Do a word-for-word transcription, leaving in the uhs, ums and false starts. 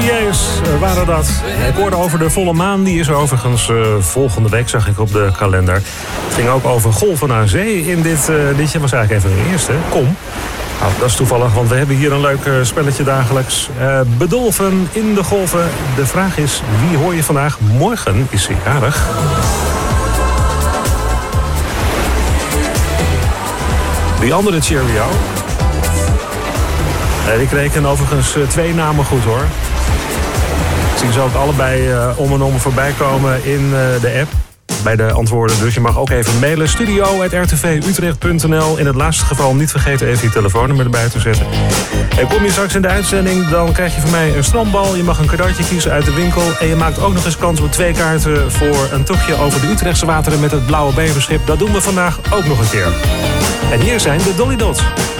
A's uh, waren dat. Ik hoorde over de volle maan. Die is er overigens uh, volgende week, zag ik op de kalender. Het ging ook over golven aan zee in dit uh, liedje. Was eigenlijk even de eerste. Kom. Nou, dat is toevallig, want we hebben hier een leuk uh, spelletje dagelijks. Uh, bedolven in de golven. De vraag is, wie hoor je vandaag? Morgen is ze jarig. Die andere cheerio. Uh, die kregen overigens uh, twee namen goed, hoor. Ik zie ze ook allebei uh, om en om voorbij komen in uh, de app. Bij de antwoorden, dus je mag ook even mailen. studio apenstaartje r t v utrecht punt n l. In het laatste geval niet vergeten even je telefoonnummer erbij te zetten. En kom je straks in de uitzending, dan krijg je van mij een strandbal. Je mag een cadeautje kiezen uit de winkel. En je maakt ook nog eens kans op twee kaarten voor een tochtje over de Utrechtse wateren met het Blauwe Beverschip. Dat doen we vandaag ook nog een keer. En hier zijn de Dolly Dots.